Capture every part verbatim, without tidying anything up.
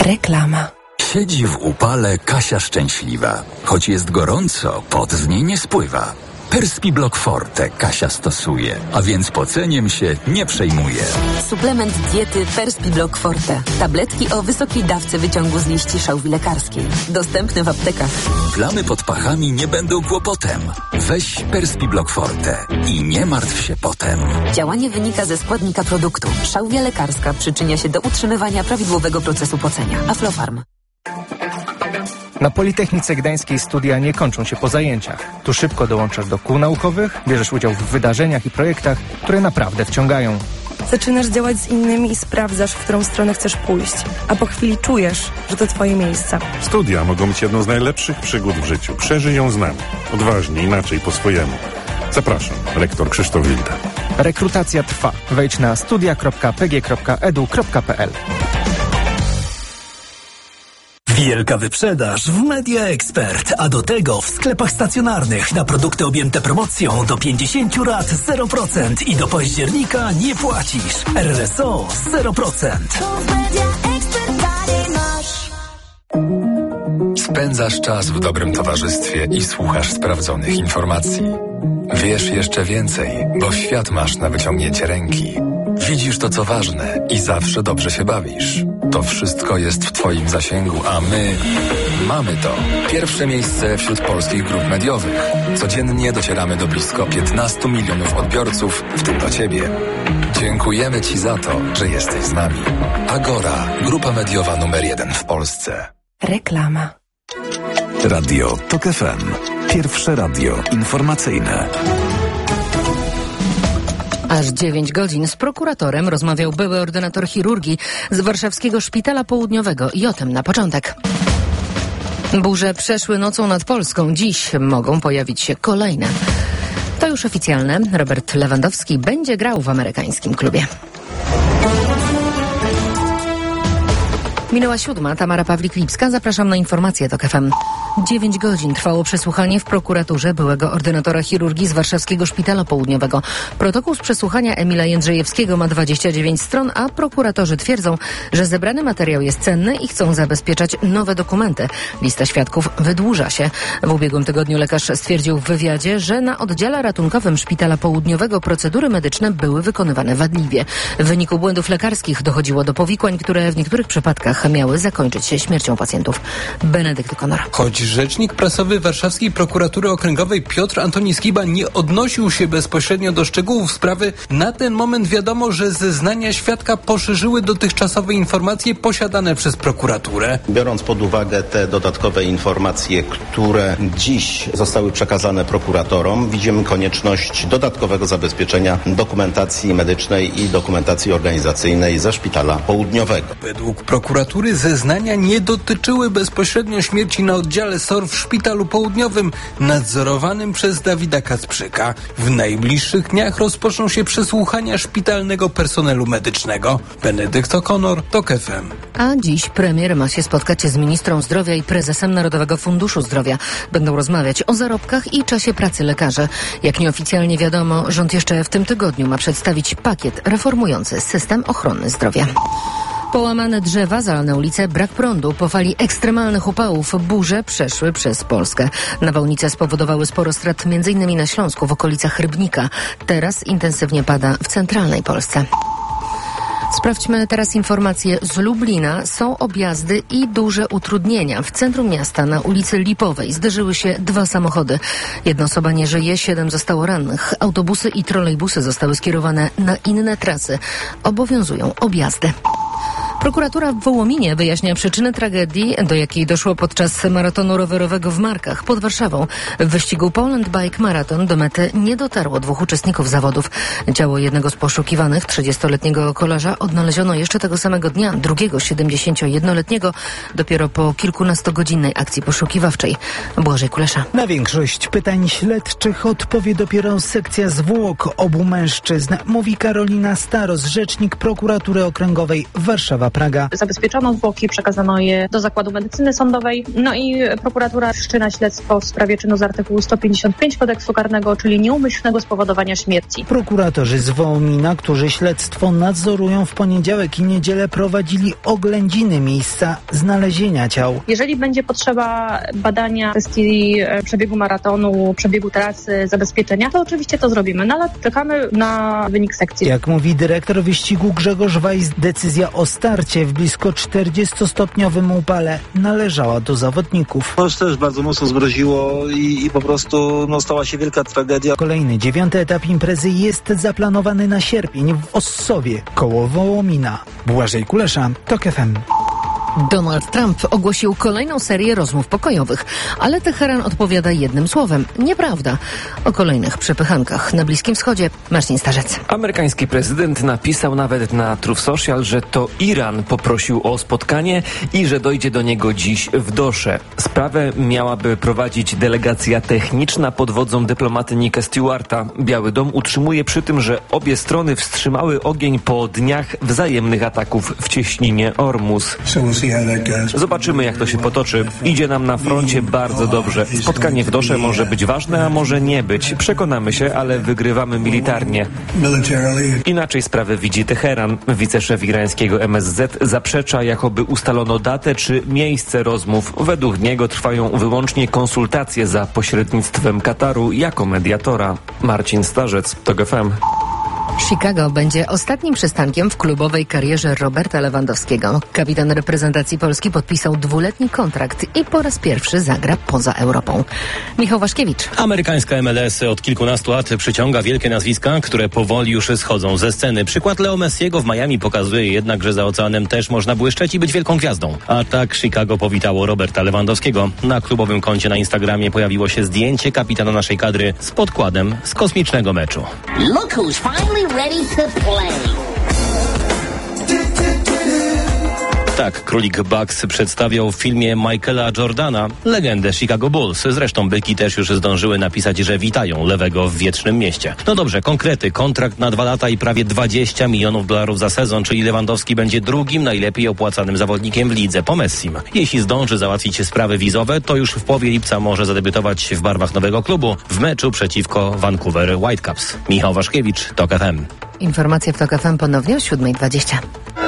Reklama. Siedzi w upale Kasia szczęśliwa. Choć jest gorąco, pot z niej nie spływa. Perspiblock Forte Kasia stosuje, a więc poceniem się nie przejmuje. Suplement diety Perspiblock Forte. Tabletki o wysokiej dawce wyciągu z liści szałwi lekarskiej. Dostępne w aptekach. Plamy pod pachami nie będą kłopotem. Weź Perspiblock Forte i nie martw się potem. Działanie wynika ze składnika produktu. Szałwia lekarska przyczynia się do utrzymywania prawidłowego procesu pocenia. Aflofarm. Na Politechnice Gdańskiej studia nie kończą się po zajęciach. Tu szybko dołączasz do kół naukowych, bierzesz udział w wydarzeniach i projektach, które naprawdę wciągają. Zaczynasz działać z innymi i sprawdzasz, w którą stronę chcesz pójść. A po chwili czujesz, że to twoje miejsce. Studia mogą być jedną z najlepszych przygód w życiu. Przeżyj ją z nami. Odważnie, inaczej, po swojemu. Zapraszam, rektor Krzysztof Wilda. Rekrutacja trwa. Wejdź na studia kropka p g kropka e d u kropka p l. Wielka wyprzedaż w Media Expert, a do tego w sklepach stacjonarnych na produkty objęte promocją do pięćdziesiąt rat zero procent i do października nie płacisz. R S O zero procent. Spędzasz czas w dobrym towarzystwie i słuchasz sprawdzonych informacji. Wiesz jeszcze więcej, bo świat masz na wyciągnięcie ręki. Widzisz to, co ważne i zawsze dobrze się bawisz. To wszystko jest w twoim zasięgu, a my mamy to. Pierwsze miejsce wśród polskich grup mediowych. Codziennie docieramy do blisko piętnastu milionów odbiorców, w tym do ciebie. Dziękujemy ci za to, że jesteś z nami. Agora, grupa mediowa numer jeden w Polsce. Reklama. Radio Tok F M. Pierwsze radio informacyjne. Aż dziewięć godzin z prokuratorem rozmawiał były ordynator chirurgii z warszawskiego Szpitala Południowego i o tym na początek. Burze przeszły nocą nad Polską. Dziś mogą pojawić się kolejne. To już oficjalne. Robert Lewandowski będzie grał w amerykańskim klubie. Minęła siódma. Tamara Pawlik-Lipska. Zapraszam na informacje Tok F M. Dziewięć godzin trwało przesłuchanie w prokuraturze byłego ordynatora chirurgii z warszawskiego Szpitala Południowego. Protokół z przesłuchania Emila Jędrzejewskiego ma dwadzieścia dziewięć stron, a prokuratorzy twierdzą, że zebrany materiał jest cenny i chcą zabezpieczać nowe dokumenty. Lista świadków wydłuża się. W ubiegłym tygodniu lekarz stwierdził w wywiadzie, że na oddziale ratunkowym Szpitala Południowego procedury medyczne były wykonywane wadliwie. W wyniku błędów lekarskich dochodziło do powikłań, które w niektórych przypadkach miały zakończyć się śmiercią pacjentów. Benedykt Konor. Choć rzecznik prasowy Warszawskiej Prokuratury Okręgowej Piotr Antoni Skiba nie odnosił się bezpośrednio do szczegółów sprawy, na ten moment wiadomo, że zeznania świadka poszerzyły dotychczasowe informacje posiadane przez prokuraturę. Biorąc pod uwagę te dodatkowe informacje, które dziś zostały przekazane prokuratorom, widzimy konieczność dodatkowego zabezpieczenia dokumentacji medycznej i dokumentacji organizacyjnej ze Szpitala Południowego. Według prokuratury zeznania nie dotyczyły bezpośrednio śmierci na oddziale S O R w Szpitalu Południowym nadzorowanym przez Dawida Kacprzyka. W najbliższych dniach rozpoczną się przesłuchania szpitalnego personelu medycznego. Benedykt Konor, Tok F M. A dziś premier ma się spotkać z ministrą zdrowia i prezesem Narodowego Funduszu Zdrowia. Będą rozmawiać o zarobkach i czasie pracy lekarzy. Jak nieoficjalnie wiadomo, rząd jeszcze w tym tygodniu ma przedstawić pakiet reformujący system ochrony zdrowia. Połamane drzewa, zalane ulice, brak prądu. Po fali ekstremalnych upałów burze przeszły przez Polskę. Nawałnice spowodowały sporo strat m.in. na Śląsku, w okolicach Rybnika. Teraz intensywnie pada w centralnej Polsce. Sprawdźmy teraz informacje z Lublina. Są objazdy i duże utrudnienia. W centrum miasta na ulicy Lipowej zderzyły się dwa samochody. Jedna osoba nie żyje, siedem zostało rannych. Autobusy i trolejbusy zostały skierowane na inne trasy. Obowiązują objazdy. Prokuratura w Wołominie wyjaśnia przyczynę tragedii, do jakiej doszło podczas maratonu rowerowego w Markach pod Warszawą. W wyścigu Poland Bike Marathon do mety nie dotarło dwóch uczestników zawodów. Ciało jednego z poszukiwanych, trzydziestoletniego kolarza, odnaleziono jeszcze tego samego dnia, drugiego, siedemdziesięciojednoletniego, dopiero po kilkunastogodzinnej akcji poszukiwawczej. Błażej Kulesza. Na większość pytań śledczych odpowie dopiero sekcja zwłok obu mężczyzn, mówi Karolina Staros, rzecznik Prokuratury Okręgowej Warszawa Warszawa, Praga. Zabezpieczono zwłoki, przekazano je do Zakładu Medycyny Sądowej. No i prokuratura wszczyna śledztwo w sprawie czynu z artykułu sto pięćdziesiąt pięć Kodeksu Karnego, czyli nieumyślnego spowodowania śmierci. Prokuratorzy z Wołomina, którzy śledztwo nadzorują, w poniedziałek i niedzielę prowadzili oględziny miejsca znalezienia ciał. Jeżeli będzie potrzeba badania kwestii przebiegu maratonu, przebiegu trasy, zabezpieczenia, to oczywiście to zrobimy. No ale czekamy na wynik sekcji. Jak mówi dyrektor wyścigu Grzegorz Wajs, decyzja o starcie w blisko czterdziestostopniowym upale należała do zawodników. To też bardzo mocno zmroziło i, i po prostu no, stała się wielka tragedia. Kolejny, dziewiąty etap imprezy jest zaplanowany na sierpień w Ossowie, koło Wołomina. Błażej Kulesza, TOK F M. Donald Trump ogłosił kolejną serię rozmów pokojowych, ale Teheran odpowiada jednym słowem. Nieprawda. O kolejnych przepychankach na Bliskim Wschodzie. Marcin Starzec. Amerykański prezydent napisał nawet na Truth Social, że to Iran poprosił o spotkanie i że dojdzie do niego dziś w Dosze. Sprawę miałaby prowadzić delegacja techniczna pod wodzą dyplomaty Nicka Stewarta. Biały Dom utrzymuje przy tym, że obie strony wstrzymały ogień po dniach wzajemnych ataków w cieśninie Ormus. Zobaczymy, jak to się potoczy. Idzie nam na froncie bardzo dobrze. Spotkanie w Dosze może być ważne, a może nie być. Przekonamy się, ale wygrywamy militarnie. Inaczej sprawę widzi Teheran. Wiceszef irańskiego M S Z zaprzecza, jakoby ustalono datę czy miejsce rozmów. Według niego trwają wyłącznie konsultacje za pośrednictwem Kataru jako mediatora. Marcin Starzec, TOK F M. Chicago będzie ostatnim przystankiem w klubowej karierze Roberta Lewandowskiego. Kapitan reprezentacji Polski podpisał dwuletni kontrakt i po raz pierwszy zagra poza Europą. Michał Waszkiewicz. Amerykańska M L S od kilkunastu lat przyciąga wielkie nazwiska, które powoli już schodzą ze sceny. Przykład Leo Messiego w Miami pokazuje jednak, że za oceanem też można błyszczeć i być wielką gwiazdą. A tak Chicago powitało Roberta Lewandowskiego. Na klubowym koncie na Instagramie pojawiło się zdjęcie kapitana naszej kadry z podkładem z kosmicznego meczu. Look who's finally ready to play. Tak, królik Bucks przedstawiał w filmie Michaela Jordana legendę Chicago Bulls. Zresztą byki też już zdążyły napisać, że witają lewego w wiecznym mieście. No dobrze, konkrety. Kontrakt na dwa lata i prawie dwadzieścia milionów dolarów za sezon, czyli Lewandowski będzie drugim najlepiej opłacanym zawodnikiem w lidze po Messim. Jeśli zdąży załatwić sprawy wizowe, to już w połowie lipca może zadebiutować w barwach nowego klubu w meczu przeciwko Vancouver Whitecaps. Michał Waszkiewicz, TOK F M. Informacje w TOK F M ponownie o siódma dwadzieścia.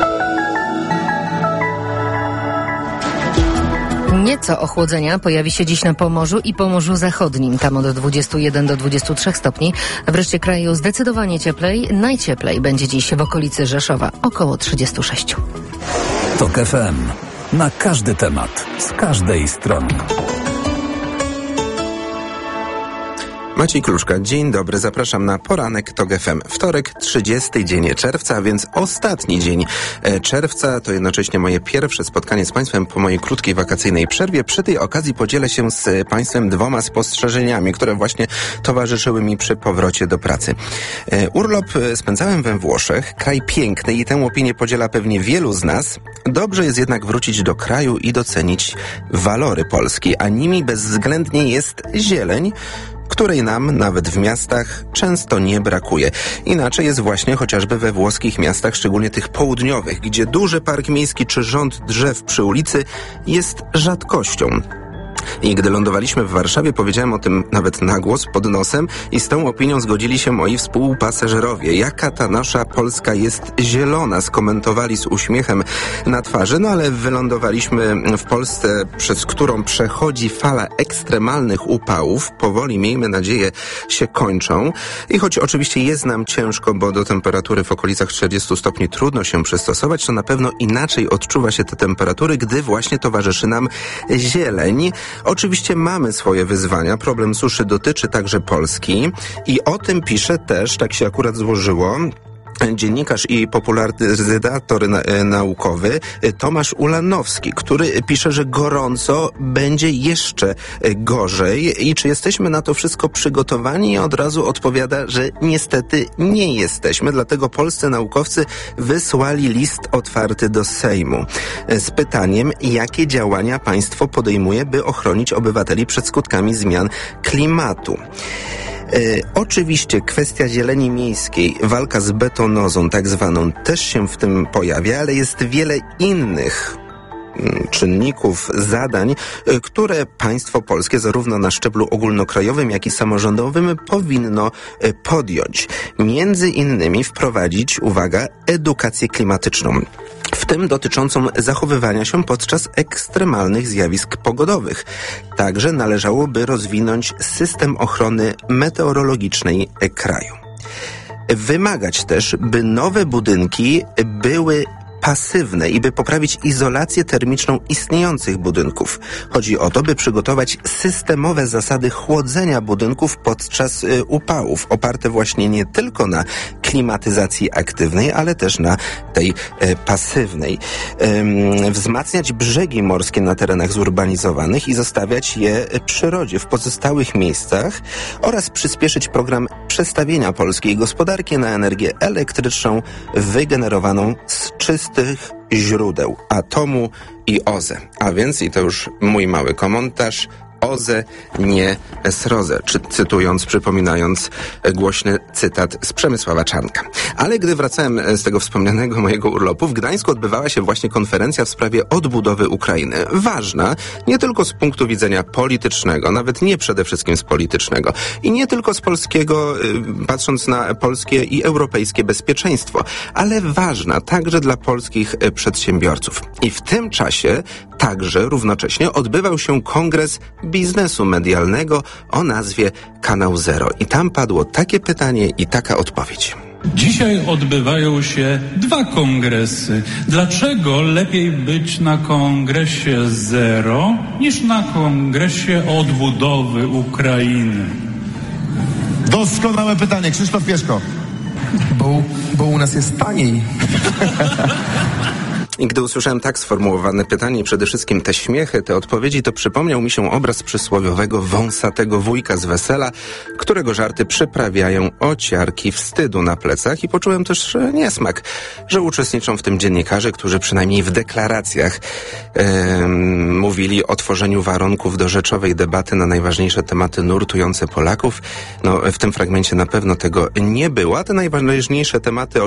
Nieco ochłodzenia pojawi się dziś na Pomorzu i Pomorzu Zachodnim. Tam od dwudziestu jeden do dwudziestu trzech stopni. W reszcie kraju zdecydowanie cieplej. Najcieplej będzie dziś w okolicy Rzeszowa. Około trzydziestu sześciu. TOK F M. Na każdy temat. Z każdej strony. Maciej Kluczka, dzień dobry, zapraszam na poranek TOK F M. Wtorek, trzydziesty dzień czerwca, a więc ostatni dzień czerwca. To jednocześnie moje pierwsze spotkanie z Państwem po mojej krótkiej wakacyjnej przerwie. Przy tej okazji podzielę się z Państwem dwoma spostrzeżeniami, które właśnie towarzyszyły mi przy powrocie do pracy. Urlop spędzałem we Włoszech, kraj piękny i tę opinię podziela pewnie wielu z nas. Dobrze jest jednak wrócić do kraju i docenić walory Polski, a nimi bezwzględnie jest zieleń, której nam, nawet w miastach, często nie brakuje. Inaczej jest właśnie chociażby we włoskich miastach, szczególnie tych południowych, gdzie duży park miejski czy rząd drzew przy ulicy jest rzadkością. I gdy lądowaliśmy w Warszawie, powiedziałem o tym nawet na głos, pod nosem, i z tą opinią zgodzili się moi współpasażerowie. Jaka ta nasza Polska jest zielona, skomentowali z uśmiechem na twarzy. No ale wylądowaliśmy w Polsce, przez którą przechodzi fala ekstremalnych upałów. Powoli, miejmy nadzieję, się kończą. I choć oczywiście jest nam ciężko, bo do temperatury w okolicach czterdziestu stopni trudno się przystosować, to na pewno inaczej odczuwa się te temperatury, gdy właśnie towarzyszy nam zieleń. Oczywiście mamy swoje wyzwania. Problem suszy dotyczy także Polski i o tym pisze też, tak się akurat złożyło, dziennikarz i popularyzator na, naukowy Tomasz Ulanowski, który pisze, że gorąco będzie jeszcze gorzej i czy jesteśmy na to wszystko przygotowani? I od razu odpowiada, że niestety nie jesteśmy, dlatego polscy naukowcy wysłali list otwarty do Sejmu z pytaniem, jakie działania państwo podejmuje, by ochronić obywateli przed skutkami zmian klimatu. Y, oczywiście kwestia zieleni miejskiej, walka z betonozą tak zwaną też się w tym pojawia, ale jest wiele innych czynników, zadań, które państwo polskie zarówno na szczeblu ogólnokrajowym, jak i samorządowym powinno podjąć. Między innymi wprowadzić, uwaga, edukację klimatyczną, w tym dotyczącą zachowywania się podczas ekstremalnych zjawisk pogodowych. Także należałoby rozwinąć system ochrony meteorologicznej kraju. Wymagać też, by nowe budynki były pasywne i by poprawić izolację termiczną istniejących budynków. Chodzi o to, by przygotować systemowe zasady chłodzenia budynków podczas y, upałów, oparte właśnie nie tylko na klimatyzacji aktywnej, ale też na tej y, pasywnej. Ym, wzmacniać brzegi morskie na terenach zurbanizowanych i zostawiać je przyrodzie w pozostałych miejscach oraz przyspieszyć program przestawienia polskiej gospodarki na energię elektryczną wygenerowaną z czystych tych źródeł atomu i O Z E. A więc, i to już mój mały komentarz, O Z E, nie srodze, czy cytując, przypominając głośny cytat z Przemysława Czarnka. Ale gdy wracałem z tego wspomnianego mojego urlopu, w Gdańsku odbywała się właśnie konferencja w sprawie odbudowy Ukrainy. Ważna nie tylko z punktu widzenia politycznego, nawet nie przede wszystkim z politycznego i nie tylko z polskiego, patrząc na polskie i europejskie bezpieczeństwo, ale ważna także dla polskich przedsiębiorców. I w tym czasie także równocześnie odbywał się kongres biznesu medialnego o nazwie Kanał Zero. I tam padło takie pytanie i taka odpowiedź. Dzisiaj odbywają się dwa kongresy. Dlaczego lepiej być na kongresie Zero niż na kongresie odbudowy Ukrainy? Doskonałe pytanie. Krzysztof Pieszko. Bo, bo u nas jest taniej. I gdy usłyszałem tak sformułowane pytanie i przede wszystkim te śmiechy, te odpowiedzi, to przypomniał mi się obraz przysłowiowego wąsatego wujka z wesela, którego żarty przyprawiają ociarki wstydu na plecach i poczułem też niesmak, że uczestniczą w tym dziennikarze, którzy przynajmniej w deklaracjach e, mówili o tworzeniu warunków do rzeczowej debaty na najważniejsze tematy nurtujące Polaków. No, w tym fragmencie na pewno tego nie było, a te najważniejsze tematy